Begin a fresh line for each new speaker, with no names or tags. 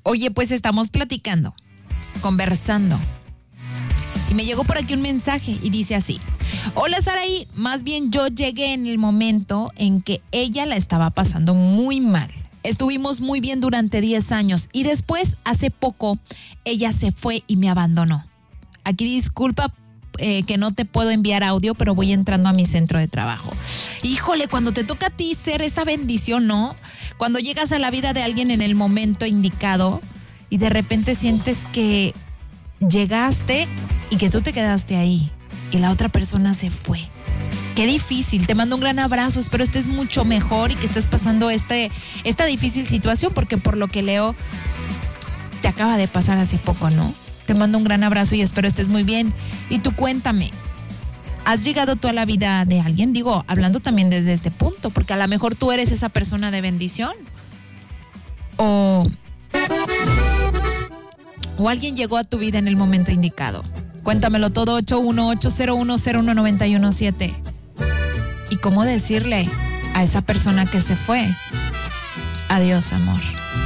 Oye, pues estamos platicando, conversando. Y me llegó por aquí un mensaje y dice así: hola Saraí, más bien yo llegué en el momento en que ella la estaba pasando muy mal. Estuvimos muy bien durante 10 años y después, hace poco, ella se fue y me abandonó. Aquí disculpa que no te puedo enviar audio, pero voy entrando a mi centro de trabajo. Híjole, cuando te toca a ti ser esa bendición, ¿no? Cuando llegas a la vida de alguien en el momento indicado y de repente sientes que llegaste y que tú te quedaste ahí y la otra persona se fue. Qué difícil. Te mando un gran abrazo. Espero estés mucho mejor y que estés pasando esta difícil situación, porque por lo que leo te acaba de pasar hace poco, ¿no? Te mando un gran abrazo y espero estés muy bien. Y tú cuéntame, ¿has llegado tú a la vida de alguien? Digo, hablando también desde este punto, porque a lo mejor tú eres esa persona de bendición. O alguien llegó a tu vida en el momento indicado. Cuéntamelo todo, 8180101917. ¿Y cómo decirle a esa persona que se fue? Adiós, amor.